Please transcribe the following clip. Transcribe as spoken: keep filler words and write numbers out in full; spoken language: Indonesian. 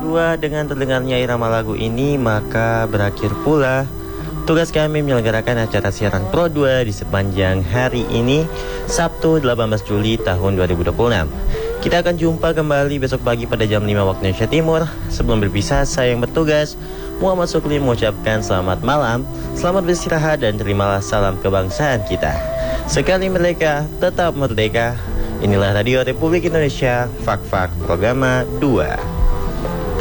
dua, dengan terdengarnya irama lagu ini, maka berakhir pula tugas kami menyelenggarakan acara siaran Pro dua di sepanjang hari ini, Sabtu delapan belas Juli tahun dua ribu dua puluh enam. Kita akan jumpa kembali besok pagi pada jam lima waktu Indonesia Timur. Sebelum berpisah, saya yang bertugas, Muhammad Sukli, mengucapkan selamat malam, selamat beristirahat, dan terimalah salam kebangsaan kita. Sekali merdeka, tetap merdeka. Inilah Radio Republik Indonesia, Fak-Fak Programa dua.